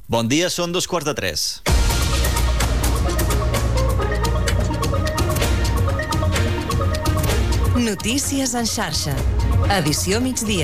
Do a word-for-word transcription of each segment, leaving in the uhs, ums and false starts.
Bon dia, són dos quarts de tres. Notícies en xarxa. Edició migdia.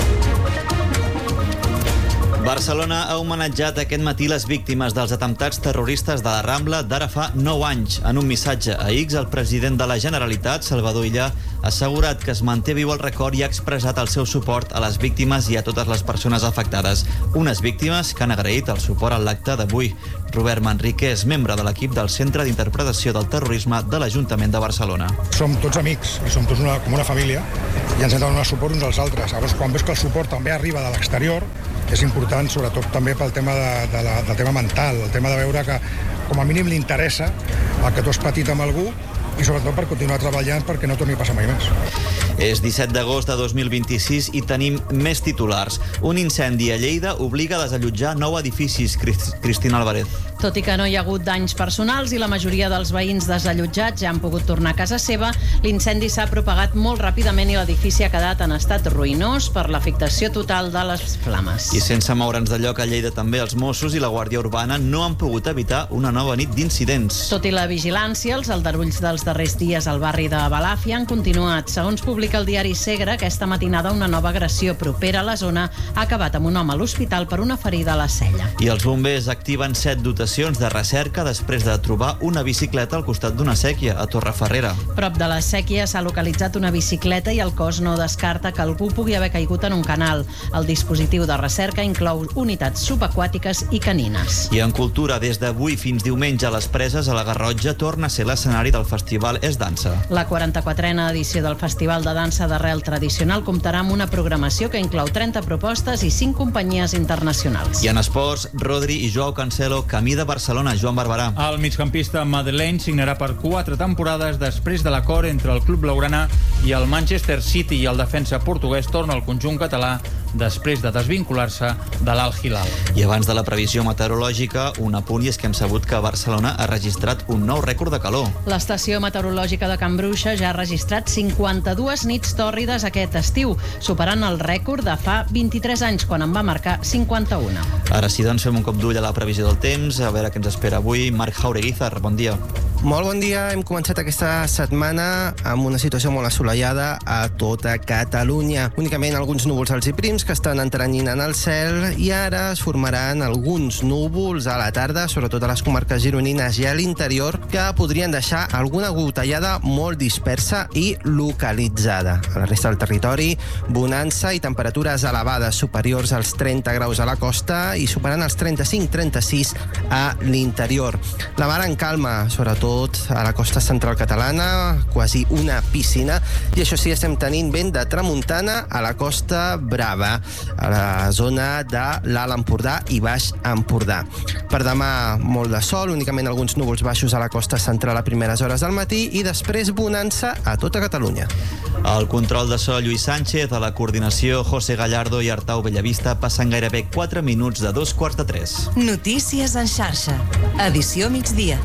Barcelona ha homenatjat aquest matí les víctimes dels atemptats terroristes de la Rambla d'ara fa nou anys. En un missatge a X, el president de la Generalitat, Salvador Illa, ha assegurat que es manté viu el record i ha expressat el seu suport a les víctimes i a totes les persones afectades. Unes víctimes que han agraït el suport al l'acte d'avui. Robert Manrique és membre de l'equip del Centre d'Interpretació del Terrorisme de l'Ajuntament de Barcelona. Som tots amics i som tots una, com una família i ens hem de donar suport uns als altres. Llavors, quan ves que el suport també arriba de l'exterior, és important, sobretot també pel tema de, de la, del tema mental, el tema de veure que com a mínim li interessa el que tu has patit amb algú i sobretot per continuar treballant perquè no torni a passar mai més. És disset d'agost de dos mil vint-i-sis i tenim més titulars. Un incendi a Lleida obliga a desallotjar nou edificis. Cristina Álvarez. Tot i que no hi ha hagut danys personals i la majoria dels veïns desallotjats ja han pogut tornar a casa seva, l'incendi s'ha propagat molt ràpidament i l'edifici ha quedat en estat ruïnós per l'afectació total de les flames. I sense moure'ns de lloc, a Lleida també els Mossos i la Guàrdia Urbana no han pogut evitar una nova nit d'incidents. Tot i la vigilància, els aldarulls dels darrers dies al barri de Balàfia han continuat. Segons publica el diari Segre, aquesta matinada una nova agressió propera a la zona ha acabat amb un home a l'hospital per una ferida a la cella. I els bombers activen set dotacions de recerca després de trobar una bicicleta al costat d'una séquia a Torrefarrera. Prop de la séquia s'ha localitzat una bicicleta i el cos no descarta que algú pugui haver caigut en un canal. El dispositiu de recerca inclou unitats subaquàtiques i canines. I en cultura, des d'avui fins diumenge a les Preses, a la Garrotxa, torna a ser l'escenari del festival És Dansa. La quaranta-quatrena edició del Festival de Dansa d'Arrel Tradicional comptarà amb una programació que inclou trenta propostes i cinc companyies internacionals. I en esports, Rodri i Joao Cancelo, camí de Barcelona. Joan Barberà. El migcampista madrileny signarà per quatre temporades després de l'acord entre el club blaugrana i el Manchester City, i el defensa portuguès torna al conjunt català després de desvincular-se de l'Al Hilal. I abans de la previsió meteorològica, un apunt, i és que hem sabut que Barcelona ha registrat un nou rècord de calor. L'estació meteorològica de Can Bruixa ja ha registrat cinquanta-dues nits tòrrides aquest estiu, superant el rècord de fa vint-i-tres anys, quan en va marcar cinquanta-una. Ara sí, doncs, fem un cop d'ull a la previsió del temps, a veure què ens espera avui. Marc Jaureguizar, bon dia. Molt bon dia. Hem començat aquesta setmana amb una situació molt assolellada a tota Catalunya. Únicament alguns núvols alts i prims que estan entrenyint el cel, i ara es formaran alguns núvols a la tarda, sobretot a les comarques gironines i a l'interior, que podrien deixar alguna gotellada molt dispersa i localitzada. A la resta del territori, bonança i temperatures elevades superiors als trenta graus a la costa i superant els trenta-cinc trenta-sis a l'interior. La mar en calma, sobretot a la costa central catalana, quasi una piscina, i això sí, estem tenint vent de tramuntana a la Costa Brava, a la zona de l'Alt Empordà i Baix Empordà. Per demà, molt de sol, únicament alguns núvols baixos a la costa central a primeres hores del matí, i després bonança a tota Catalunya. El control de so, Lluís Sánchez, a la coordinació, José Gallardo i Artau Bellavista, passen gairebé quatre minuts de dos quarts de tres. Notícies en xarxa. Edició migdia.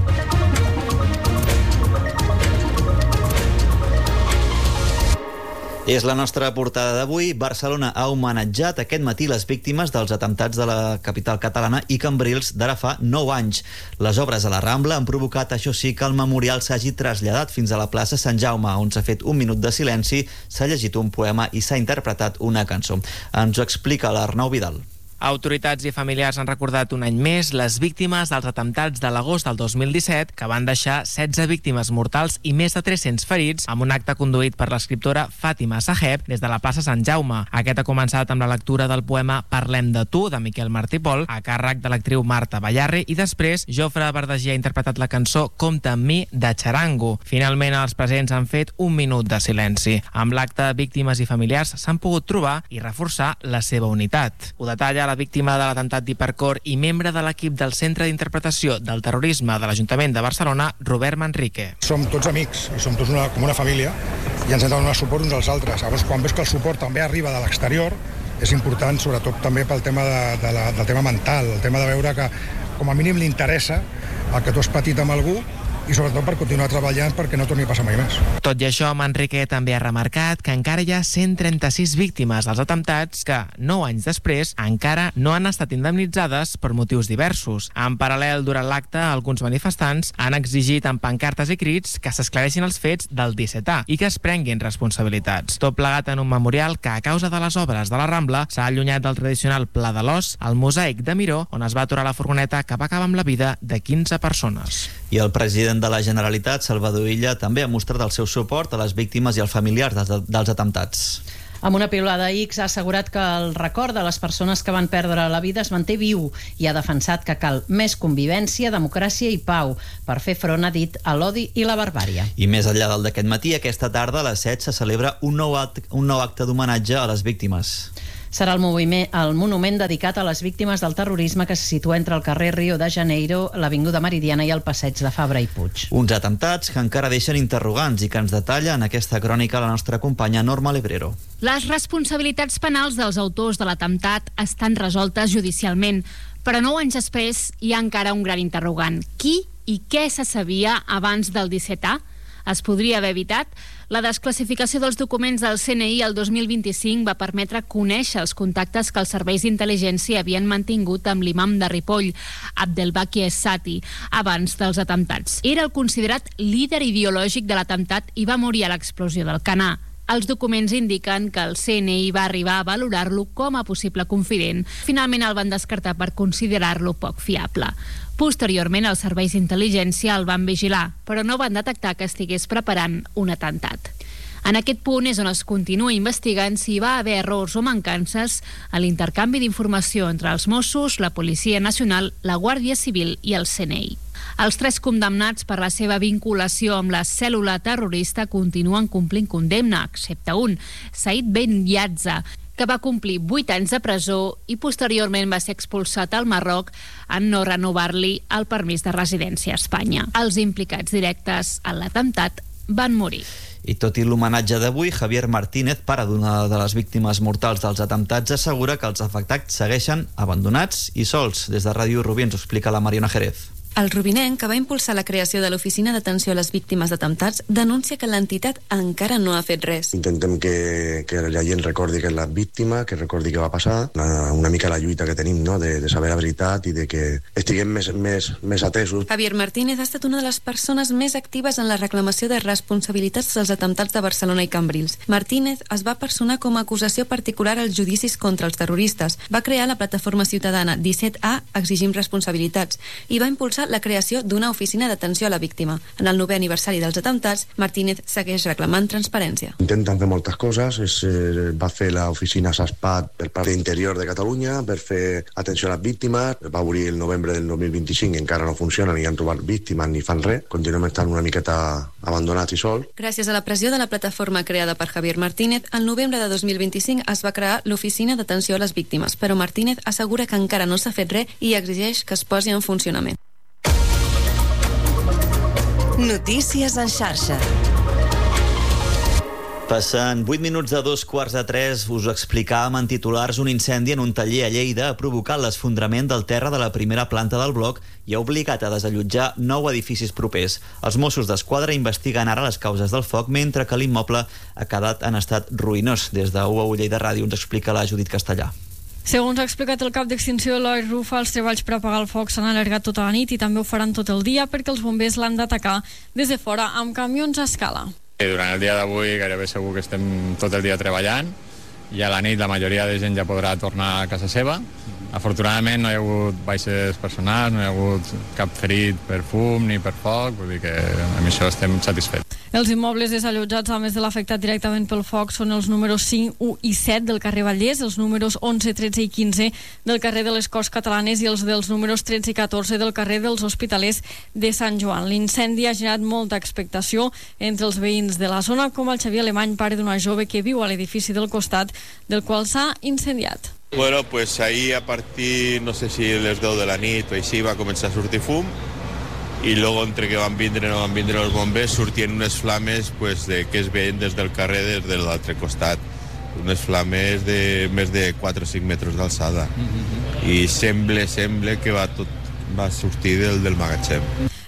És la nostra portada d'avui. Barcelona ha homenatjat aquest matí les víctimes dels atemptats de la capital catalana i Cambrils d'ara fa nou anys. Les obres a la Rambla han provocat, això sí, que el memorial s'hagi traslladat fins a la plaça Sant Jaume, on s'ha fet un minut de silenci, s'ha llegit un poema i s'ha interpretat una cançó. Ens ho explica l'Arnau Vidal. Autoritats i familiars han recordat un any més les víctimes dels atemptats de l'agost del dos mil disset, que van deixar setze víctimes mortals i més de tres-cents ferits, amb un acte conduït per l'escriptora Fàtima Saheb des de la plaça Sant Jaume. Aquest ha començat amb la lectura del poema Parlem de tu, de Miquel Martí Pol, a càrrec de l'actriu Marta Ballarri, i després Jofre Verdaguer ha interpretat la cançó Compta amb mi, de Charango. Finalment, els presents han fet un minut de silenci. Amb l'acte, víctimes i familiars s'han pogut trobar i reforçar la seva unitat. Ho detalla la víctima de l'atemptat d'Hipercor i membre de l'equip del Centre d'Interpretació del Terrorisme de l'Ajuntament de Barcelona, Robert Manrique. Som tots amics i som tots una, com una família, i ens hem de donar suport uns als altres. Llavors, quan ves que el suport també arriba de l'exterior, és important, sobretot també pel tema de, de la, del tema mental, el tema de veure que com a mínim li interessa el que tu has patit amb algú i sobretot per continuar treballant perquè no torni a passar mai més. Tot i això, Manrique també ha remarcat que encara hi ha cent trenta-sis víctimes dels atemptats que, nou anys després, encara no han estat indemnitzades per motius diversos. En paral·lel, durant l'acte, alguns manifestants han exigit amb pancartes i crits que s'esclareixin els fets del disset A i que es prenguin responsabilitats. Tot plegat en un memorial que, a causa de les obres de la Rambla, s'ha allunyat del tradicional Pla de l'Os, el mosaic de Miró, on es va aturar la furgoneta que va acabar amb la vida de quinze persones. I el president de la Generalitat, Salvador Illa, també ha mostrat el seu suport a les víctimes i als familiars dels, dels atemptats. Amb una piulada a X ha assegurat que el record de les persones que van perdre la vida es manté viu i ha defensat que cal més convivència, democràcia i pau per fer front, ha dit, a l'odi i la barbària. I més enllà del d'aquest matí, aquesta tarda a les set se celebra un nou acte, un nou acte d'homenatge a les víctimes. Serà el, moviment, el monument dedicat a les víctimes del terrorisme que se situa entre el carrer Rio de Janeiro, l'Avinguda Meridiana i el passeig de Fabra i Puig. Uns atemptats que encara deixen interrogants i que ens detalla en aquesta crònica la nostra companya Norma Lebrero. Les responsabilitats penals dels autors de l'atemptat estan resoltes judicialment, però nou anys després hi ha encara un gran interrogant. Qui i què se sabia abans del disset A? Es podria haver evitat? La desclassificació dels documents del C N I el dos mil vint-i-cinc va permetre conèixer els contactes que els serveis d'intel·ligència havien mantingut amb l'imam de Ripoll, Abdelbaki Es-Sati, abans dels atemptats. Era el considerat líder ideològic de l'atemptat i va morir a l'explosió del Canà. Els documents indiquen que el C N I va arribar a valorar-lo com a possible confident. Finalment el van descartar per considerar-lo poc fiable. Posteriorment, els serveis d'intel·ligència el van vigilar, però no van detectar que estigués preparant un atemptat. En aquest punt és on es continua investigant si hi va haver errors o mancances a l'intercanvi d'informació entre els Mossos, la Policia Nacional, la Guàrdia Civil i el C N I. Els tres condemnats per la seva vinculació amb la cèl·lula terrorista continuen complint condemna, excepte un, Said Ben Yazza, que va complir vuit anys de presó i posteriorment va ser expulsat al Marroc en no renovar-li el permís de residència a Espanya. Els implicats directes en l'atemptat van morir. I tot i l'homenatge d'avui, Javier Martínez, pare d'una de les víctimes mortals dels atemptats, assegura que els afectats segueixen abandonats i sols. Des de Ràdio Rubí ens ho explica la Mariona Jerez. El rubinenc, que va impulsar la creació de l'Oficina d'Atenció a les Víctimes d'Atemptats, denuncia que l'entitat encara no ha fet res. Intentem que, que la gent recordi que és la víctima, que recordi què va passar, una, una mica la lluita que tenim, no?, de, de saber la veritat i de que estiguem més, més, més atesos. Javier Martínez ha estat una de les persones més actives en la reclamació de responsabilitats dels atemptats de Barcelona i Cambrils. Martínez es va personar com a acusació particular als judicis contra els terroristes, va crear la plataforma ciutadana disset A Exigim Responsabilitats i va impulsar la creació d'una oficina d'atenció a la víctima. En el novè aniversari dels atemptats, Martínez segueix reclamant transparència. Intenten fer moltes coses, es, eh, va fer l'oficina SASPAT per part d'interior de Catalunya, per fer atenció a les víctimes, va obrir el novembre del dos mil vint-i-cinc, encara no funciona, ni han trobat víctimes ni fan res, continuem estant una miqueta abandonats i sols. Gràcies a la pressió de la plataforma creada per Javier Martínez, el novembre de dos mil vint-i-cinc es va crear l'oficina d'atenció a les víctimes, però Martínez assegura que encara no s'ha fet res i exigeix que es posi en funcionament. Notícies en xarxa. Passant vuit minuts de dos quarts de tres, us explicàvem en titulars un incendi en un taller a Lleida ha provocat l'esfondrament del terra de la primera planta del bloc i ha obligat a desallotjar nou edificis propers. Els Mossos d'Esquadra investiguen ara les causes del foc, mentre que l'immoble ha quedat en estat ruïnós. Des de U A U Lleida Ràdio ens explica la Judit Castellà. Segons ha explicat el cap d'extinció Eloi Rufa, els treballs per apagar el foc s'han allargat tota la nit i també ho faran tot el dia perquè els bombers l'han d'atacar des de fora amb camions a escala. Durant el dia d'avui gairebé segur que estem tot el dia treballant i a la nit la majoria de gent ja podrà tornar a casa seva. Afortunadament no hi ha hagut baixes personals, no hi ha hagut cap ferit per fum ni per foc, vull dir que amb això estem satisfets. Els immobles desallotjats, a més de l'afectat directament pel foc, són els números cinc, u i set del carrer Vallès, els números onze, tretze i quinze del carrer de les Corts Catalanes i els dels números tretze i catorze del carrer dels Hospitalers de Sant Joan. L'incendi ha generat molta expectació entre els veïns de la zona, com el Xavier Alemany, pare d'una jove que viu a l'edifici del costat, del qual s'ha incendiat. Bueno, pues ahí a partir, no sé si les deu de la nit o així, va començar a sortir fum i luego entre que van vindre no van vindre els bombers sortien unes flames pues, de, que es veien des del carrer des de l'altre costat, unes flames de més de quatre o cinc metres d'alçada. Mm-hmm. I sembla, sembla que va tot va sortir del, del magatzem.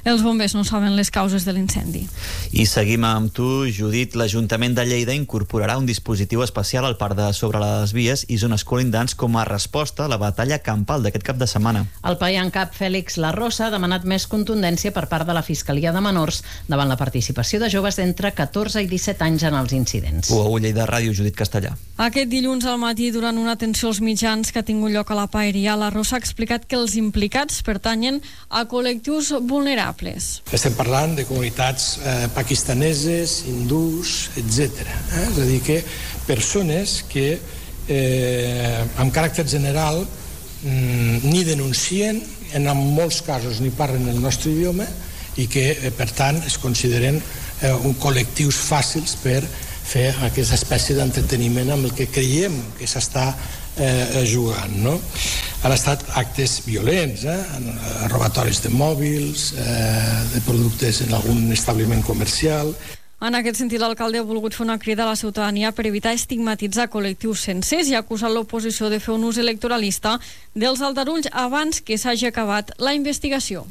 Els bombers no saben les causes de l'incendi. I seguim amb tu, Judit. L'Ajuntament de Lleida incorporarà un dispositiu especial al parc de sobre les vies i zones colindants com a resposta a la batalla campal d'aquest cap de setmana. El paia en cap Fèlix Larrosa ha demanat més contundència per part de la Fiscalia de Menors davant la participació de joves d'entre catorze i disset anys en els incidents. U A U Lleida Ràdio, Judit Castellà. Aquest dilluns al matí, durant una atenció als mitjans que ha tingut lloc a la Paeria, Larrosa ha explicat que els implicats pertanyen a col·lectius vulnerables. Estem parlant de comunitats eh, pakistaneses, hindús, etcètera. Eh? És a dir, que persones que eh, amb caràcter general mm, ni denuncien, en molts casos ni parlen el nostre idioma i que, eh, per tant, es consideren eh, un col·lectius fàcils per fer aquesta espècie d'entreteniment amb el que creiem que s'està eh, jugant, no? Han estat actes violents, eh? robatoris de mòbils, eh, de productes en algun establiment comercial. En aquest sentit, l'alcalde ha volgut fer una crida a la ciutadania per evitar estigmatitzar col·lectius sencers i ha acusat l'oposició de fer un ús electoralista dels aldarulls abans que s'hagi acabat la investigació.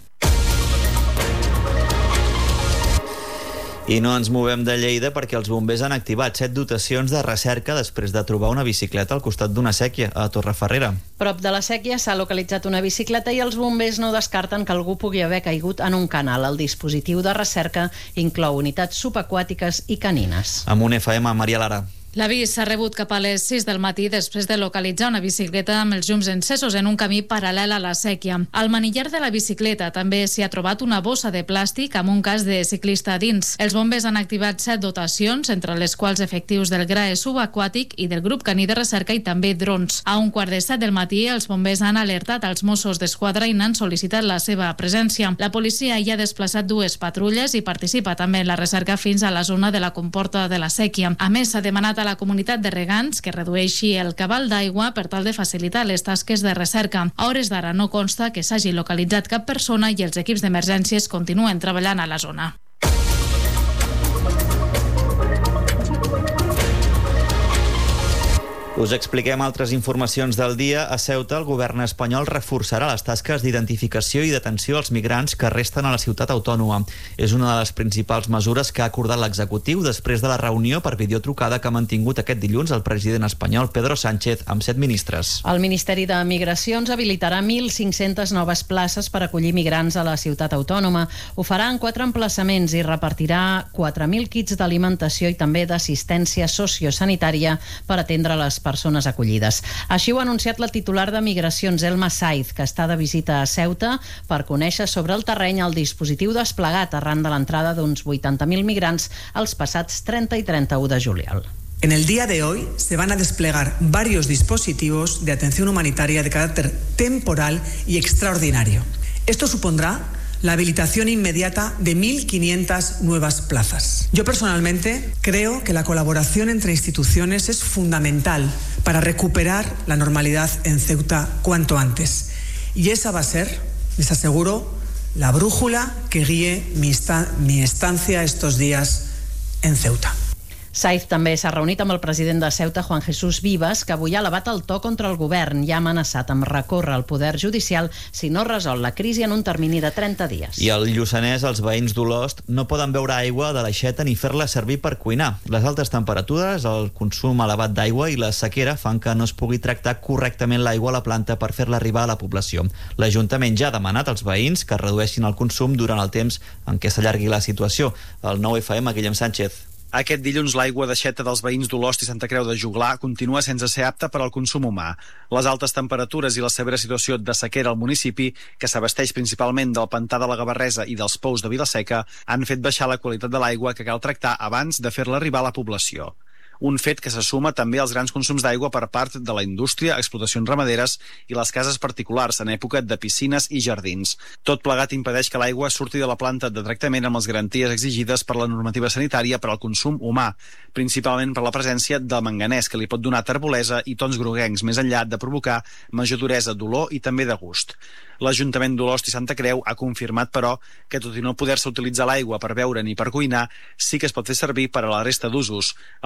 I no ens movem de Lleida perquè els bombers han activat set dotacions de recerca després de trobar una bicicleta al costat d'una sèquia a Torreferrera. Prop de la sèquia s'ha localitzat una bicicleta i els bombers no descarten que algú pugui haver caigut en un canal. El dispositiu de recerca inclou unitats subaquàtiques i canines. Amb un F M, Maria Lara. L'avís s'ha rebut cap a les sis del matí després de localitzar una bicicleta amb els llums encesos en un camí paral·lel a la sèquia. Al manillar de la bicicleta també s'hi ha trobat una bossa de plàstic amb un cas de ciclista a dins. Els bombers han activat set dotacions, entre les quals efectius del G R A E subaquàtic i del grup caní de recerca i també drons. A un quart de set del matí, els bombers han alertat als Mossos d'Esquadra i n'han sol·licitat la seva presència. La policia hi ha desplaçat dues patrulles i participa també en la recerca fins a la zona de la comporta de la sèquia. A més, s'ha demanat a la comunitat de regants que redueixi el cabal d'aigua per tal de facilitar les tasques de recerca. A hores d'ara no consta que s'hagi localitzat cap persona i els equips d'emergències continuen treballant a la zona. Us expliquem altres informacions del dia. A Ceuta, el govern espanyol reforçarà les tasques d'identificació i detenció als migrants que resten a la ciutat autònoma. És una de les principals mesures que ha acordat l'executiu després de la reunió per videotrucada que ha mantingut aquest dilluns el president espanyol Pedro Sánchez amb set ministres. El Ministeri de Migracions habilitarà mil cinc-centes noves places per acollir migrants a la ciutat autònoma. Ho farà en quatre emplaçaments i repartirà quatre mil kits d'alimentació i també d'assistència sociosanitària per atendre les persones acollides. Així ho ha anunciat la titular de Migracions, Elma Saiz, que està de visita a Ceuta per conèixer sobre el terreny el dispositiu desplegat arran de l'entrada d'uns vuitanta mil migrants els passats trenta i trenta-u de juliol. En el día de hoy se van a desplegar varios dispositivos de atención humanitaria de carácter temporal y extraordinario. Esto supondrá la habilitación inmediata de mil quinientas nuevas plazas. Yo personalmente creo que la colaboración entre instituciones es fundamental para recuperar la normalidad en Ceuta cuanto antes. Y esa va a ser, les aseguro, la brújula que guíe mi, esta- mi estancia estos días en Ceuta. Saiz també s'ha reunit amb el president de Ceuta, Juan Jesús Vivas, que avui ha elevat el to contra el govern i ha amenaçat amb recórrer al poder judicial si no resol la crisi en un termini de trenta dies. I al Lluçanès, els veïns d'Olost no poden beure aigua de l'aixeta ni fer-la servir per cuinar. Les altes temperatures, el consum elevat d'aigua i la sequera fan que no es pugui tractar correctament l'aigua a la planta per fer-la arribar a la població. L'Ajuntament ja ha demanat als veïns que redueixin el consum durant el temps en què s'allargui la situació. El nou F M, Guillem Sánchez. Aquest dilluns l'aigua d'aixeta dels veïns d'Olost i Santa Creu de Joglar continua sense ser apta per al consum humà. Les altes temperatures i la severa situació de sequera al municipi, que s'abasteix principalment del pantà de la Gavarresa i dels pous de Vilaseca, han fet baixar la qualitat de l'aigua que cal tractar abans de fer-la arribar a la població. Un fet que se suma també als grans consums d'aigua per part de la indústria, explotacions ramaderes i les cases particulars en època de piscines i jardins. Tot plegat impedeix que l'aigua surti de la planta de tractament amb les garanties exigides per la normativa sanitària per al consum humà, principalment per la presència de manganès, que li pot donar terbolesa i tons groguencs, més enllà de provocar major duresa d'olor i també de gust. L'Ajuntament d'Olost i Santa Creu ha confirmat, però, que tot i no poder-se utilitzar l'aigua per beure ni per cuinar, sí que es pot fer servir per a la resta d'usos. El consistori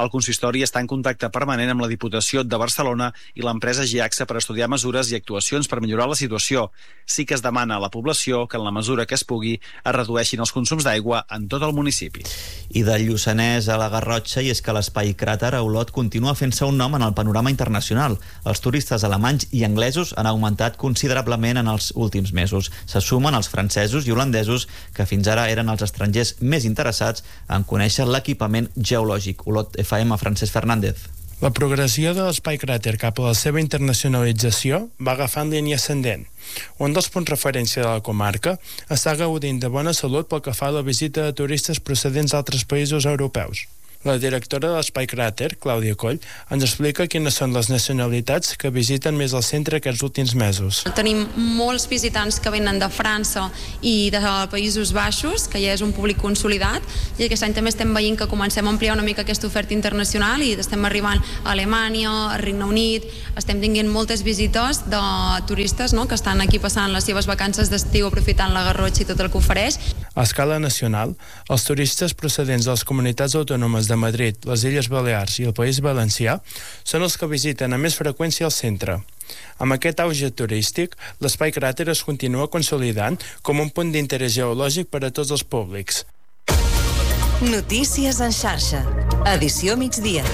consistori està en contacte permanent amb la Diputació de Barcelona i l'empresa Giaxa per estudiar mesures i actuacions per millorar la situació. Sí que es demana a la població que en la mesura que es pugui es redueixin els consums d'aigua en tot el municipi. I del Lluçanès a la Garrotxa, i és que l'espai cràter a Olot continua fent-se un nom en el panorama internacional. Els turistes alemanys i anglesos han augmentat considerablement en els últims mesos. Se sumen els francesos i holandesos, que fins ara eren els estrangers més interessats en conèixer l'equipament geològic. Olot F M, Francesc Fernández. La progressió de l'espai cràter cap a la seva internacionalització va agafant línia ascendent. Un dels punts referència de la comarca està gaudint de bona salut pel que fa a la visita de turistes procedents d'altres països europeus. La directora de l'Espai Cràter, Clàudia Coll, ens explica quines són les nacionalitats que visiten més el centre aquests últims mesos. Tenim molts visitants que venen de França i de Països Baixos, que ja és un públic consolidat, i aquest any també estem veient que comencem a ampliar una mica aquesta oferta internacional i estem arribant a Alemanya, a Regne Unit, estem tinguent moltes visites de turistes, no?, que estan aquí passant les seves vacances d'estiu aprofitant la Garrotxa i tot el que ofereix. A escala nacional, els turistes procedents de les comunitats autònomes de Madrid, les Illes Balears i el País Valencià són els que visiten amb més freqüència el centre. Amb aquest auge turístic, l'espai cràter es continua consolidant com un punt d'interès geològic per a tots els públics. Notícies en xarxa. Edició migdia.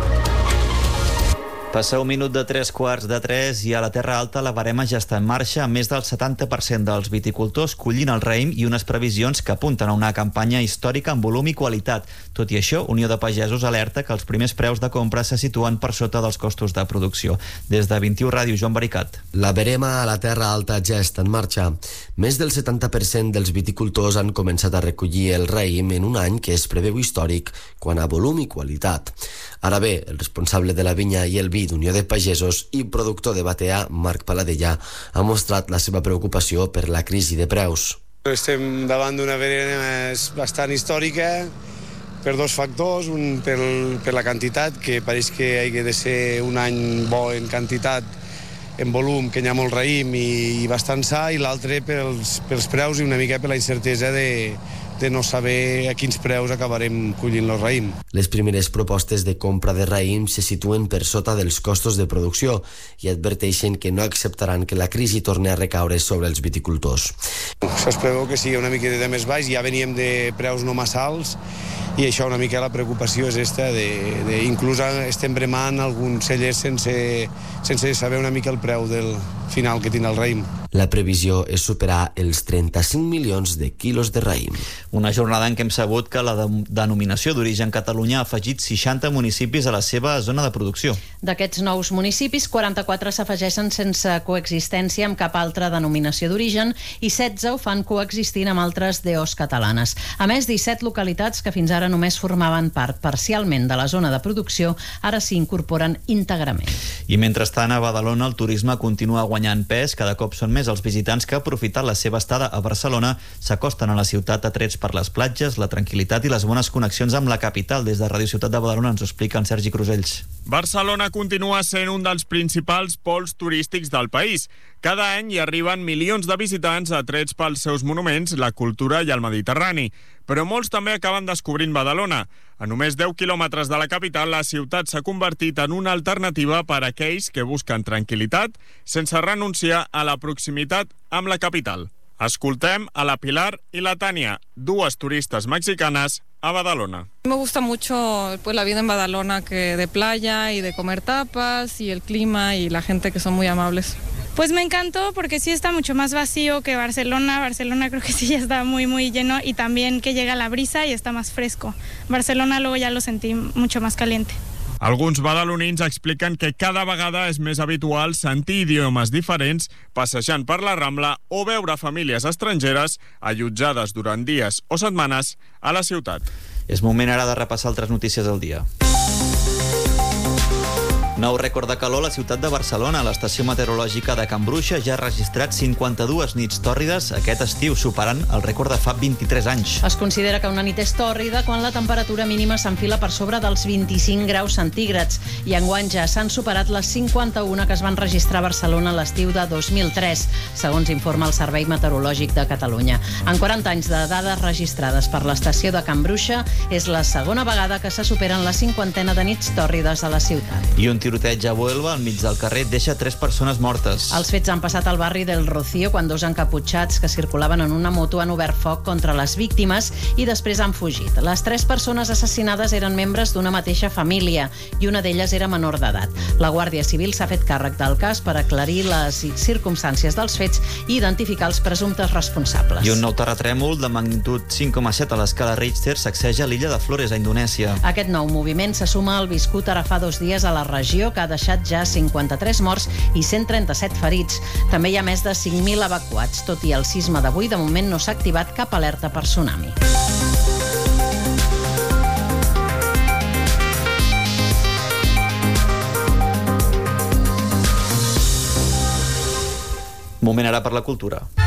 Passa un minut de tres quarts de tres i a la Terra Alta la barema ja està en marxa, amb més del setanta per cent dels viticultors collint el raïm i unes previsions que apunten a una campanya històrica en volum i qualitat. Tot i això, Unió de Pagesos alerta que els primers preus de compra se situen per sota dels costos de producció. Des de vint-i-u Ràdio, Joan Baricat. La barema a la Terra Alta ja està en marxa. Més del setanta per cent dels viticultors han començat a recollir el raïm en un any que es preveu històric quant a volum i qualitat. Ara bé, el responsable de la vinya i el vi d'Unió de Pagesos i productor de Batea, Marc Paladella, ha mostrat la seva preocupació per la crisi de preus. Estem davant d'una barema bastant històrica per dos factors, un per, per la quantitat, que pareix que hagi de ser un any bo en quantitat, en volum, que hi ha molt raïm i, i bastant sa, i l'altre pels, pels preus i una mica per la incertesa de, de no saber a quins preus acabarem collint el raïm. Les primeres propostes de compra de raïm se situen per sota dels costos de producció i adverteixen que no acceptaran que la crisi torni a recaure sobre els viticultors. Es preveu que sigui una miqueta més baix, ja veníem de preus no massa alts, i això una mica la preocupació és esta, de, de inclús estem bremant alguns cellers sense, sense saber una mica el preu del final que tindrà el raïm. La previsió és superar els trenta-cinc milions de quilos de raïm. Una jornada en què hem sabut que la de denominació d'origen Catalunya ha afegit seixanta municipis a la seva zona de producció. D'aquests nous municipis, quaranta-quatre s'afegeixen sense coexistència amb cap altra denominació d'origen i setze ho fan coexistint amb altres D Os catalanes. A més, disset localitats que fins ara només formaven part parcialment de la zona de producció, ara s'hi incorporen íntegrament. I mentrestant, a Badalona el turisme continua guanyant pes. Cada cop són més els visitants que, aprofitant la seva estada a Barcelona, s'acosten a la ciutat atrets per les platges, la tranquil·litat i les bones connexions amb la capital. Des de Ràdio Ciutat de Badalona ens ho explica en Sergi Crusells. Barcelona continua sent un dels principals pols turístics del país. Cada any hi arriben milions de visitants atrets pels seus monuments, la cultura i el Mediterrani. Però molts també acaben descobrint Badalona. A només deu quilòmetres de la capital, la ciutat s'ha convertit en una alternativa per a aquells que busquen tranquil·litat sense renunciar a la proximitat amb la capital. Escoltem a la Pilar y la Tania, dues turistas mexicanas a Badalona. Me gusta mucho pues, la vida en Badalona, que de playa y de comer tapas y el clima y la gente que son muy amables. Pues me encantó porque sí está mucho más vacío que Barcelona. Barcelona creo que sí ya está muy muy lleno y también que llega la brisa y está más fresco. Barcelona luego ya lo sentí mucho más caliente. Alguns badalonins expliquen que cada vegada és més habitual sentir idiomes diferents passejant per la Rambla o veure famílies estrangeres allotjades durant dies o setmanes a la ciutat. És moment ara de repassar altres notícies del dia. Nou rècord de calor a la ciutat de Barcelona. L'estació meteorològica de Can Bruixa ja ha registrat cinquanta-dues nits tòrrides aquest estiu, superant el rècord de fa vint-i-tres anys. Es considera que una nit és tòrrida quan la temperatura mínima s'enfila per sobre dels vint-i-cinc graus centígrads i enguany ja s'han superat les cinquanta-una que es van registrar a Barcelona l'estiu de dos mil tres, segons informa el Servei Meteorològic de Catalunya. En quaranta anys de dades registrades per l'estació de Can Bruixa, és la segona vegada que se superen la cinquantena de nits tòrrides a la ciutat. I un tiroteig a Huelva, al mig del carrer, deixa tres persones mortes. Els fets han passat al barri del Rocío quan dos encaputxats que circulaven en una moto han obert foc contra les víctimes i després han fugit. Les tres persones assassinades eren membres d'una mateixa família i una d'elles era menor d'edat. La Guàrdia Civil s'ha fet càrrec del cas per aclarir les circumstàncies dels fets i identificar els presumptes responsables. I un nou terratrèmol de magnitud cinc coma set a l'escala Richter sacseja l'illa de Flores, a Indonèsia. Aquest nou moviment se suma al viscut ara fa dos dies a la regió, que ha deixat ja cinquanta-tres morts i cent trenta-set ferits. També hi ha més de cinc mil evacuats. Tot i el sisme d'avui, de moment no s'ha activat cap alerta per tsunami. Moment ara per la cultura.